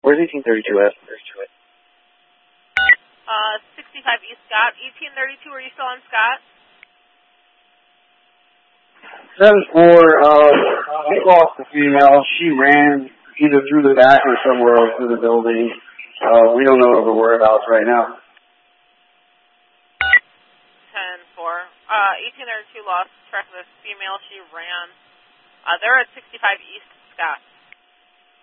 Where's 1832 at? 65 East Scott. 1832, are you still on Scott? 7-4, I lost the female. She ran either through the back or somewhere else through the building. We don't know her whereabouts right now. 10-4. 1832 lost track of the female. She ran. They're at 65 East Scott.